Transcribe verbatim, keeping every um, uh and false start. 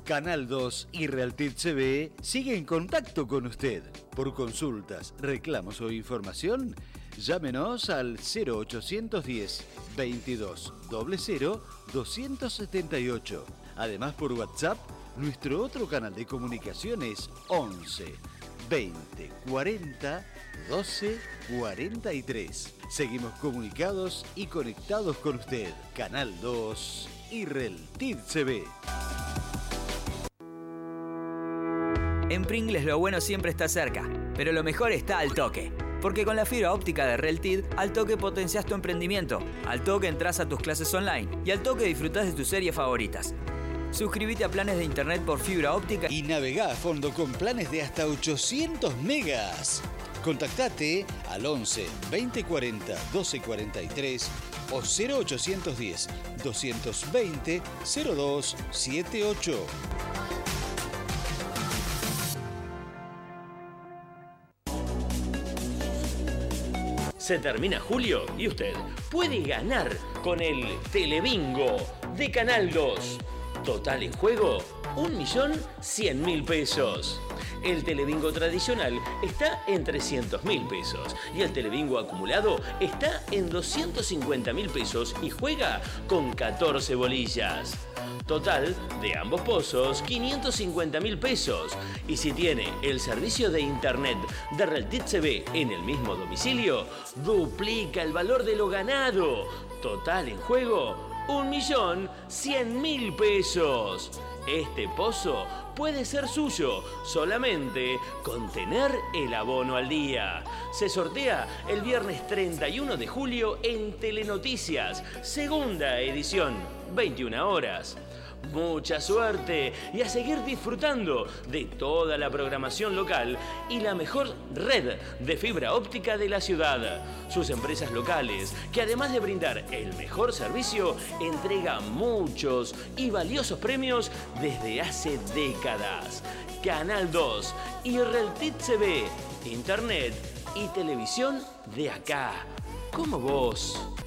Canal dos y Realtit T V sigue en contacto con usted. Por consultas, reclamos o información, llámenos al cero ochocientos diez, veintidós, cero cero, doscientos setenta y ocho. Además, por WhatsApp, nuestro otro canal de comunicación es once, veinte, cuarenta, doce, cuarenta y tres. Seguimos comunicados y conectados con usted. Canal dos y Realtit T V. En Pringles lo bueno siempre está cerca, pero lo mejor está al toque. Porque con la fibra óptica de Realtit, al toque potencias tu emprendimiento, al toque entras a tus clases online y al toque disfrutás de tus series favoritas. Suscríbete a planes de internet por fibra óptica y navegá a fondo con planes de hasta ochocientos megas. Contactate al once, veinte, cuarenta, doce, cuarenta y tres o cero ochocientos diez, doscientos veinte, cero dos setenta y ocho. Se termina julio y usted puede ganar con el Telebingo de Canal dos. Total en juego, un millón cien mil pesos. El Telebingo tradicional está en trescientos mil pesos y el Telebingo acumulado está en doscientos cincuenta mil pesos y juega con catorce bolillas. Total de ambos pozos, quinientos cincuenta mil pesos. Y si tiene el servicio de internet de Realtit T V en el mismo domicilio, duplica el valor de lo ganado. Total en juego, un millón cien mil pesos. Este pozo puede ser suyo solamente con tener el abono al día. Se sortea el viernes treinta y uno de julio en Telenoticias, segunda edición, veintiuna horas. Mucha suerte y a seguir disfrutando de toda la programación local y la mejor red de fibra óptica de la ciudad. Sus empresas locales, que además de brindar el mejor servicio, entregan muchos y valiosos premios desde hace décadas. Canal dos y Realtit T V, internet y televisión de acá, como vos.